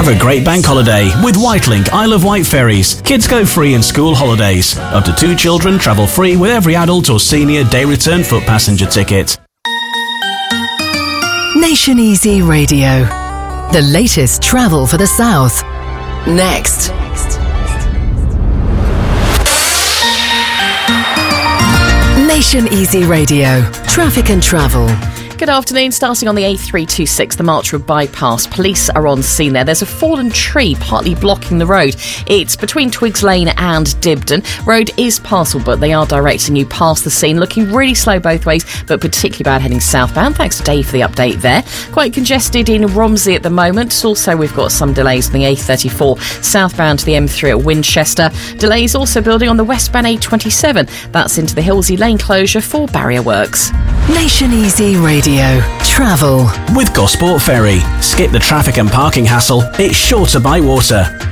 Have a great bank holiday with Whitelink Isle of Wight ferries. Kids go free in school holidays. Up to 2 children travel free with every adult or senior day return foot passenger ticket. Nation Easy Radio. The latest travel for the South. Next. Nation Easy Radio. Traffic and travel. Good afternoon. Starting on the A326, the Marchwood bypass. Police are on scene there. There's a fallen tree partly blocking the road. It's between Twigs Lane and Dibden. Road is passable, but they are directing you past the scene. Looking really slow both ways, but particularly bad heading southbound. Thanks to Dave for the update there. Quite congested in Romsey at the moment. Also, we've got some delays on the A34 southbound to the M3 at Winchester. Delays also building on the westbound A27. That's into the Hillsey Lane closure for barrier works. Nation Easy Radio. Travel. With Gosport Ferry. Skip the traffic and parking hassle. It's shorter by water.